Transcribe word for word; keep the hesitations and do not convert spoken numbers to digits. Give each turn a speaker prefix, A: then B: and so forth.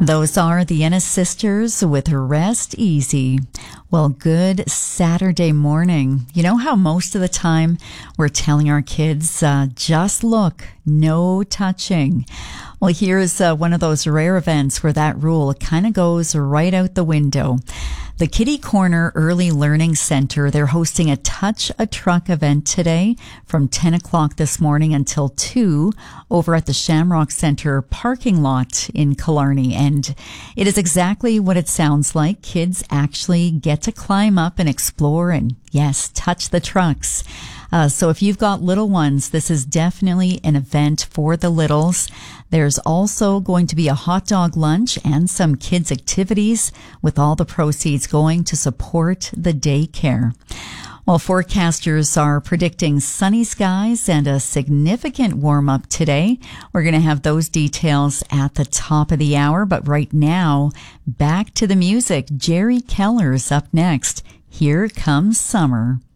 A: Those are the Ennis Sisters with Rest Easy. Well, good Saturday morning. You know how most of the time we're telling our kids, uh, just look, no touching. Well, here's uh, one of those rare events where that rule kind of goes right out the window. The Kitty Corner Early Learning Center, they're hosting a Touch a Truck event today from ten o'clock this morning until two over at the Shamrock Center parking lot in Killarney. And it is exactly what it sounds like. Kids actually get to climb up and explore and, yes, touch the trucks. Uh, so if you've got little ones, this is definitely an event for the littles. There's also going to be a hot dog lunch and some kids' activities, with all the proceeds going to support the daycare. Well, forecasters are predicting sunny skies and a significant warm-up today. We're going to have those details at the top of the hour, but right now, back to the music. Jerry Keller's up next. Here Comes Summer.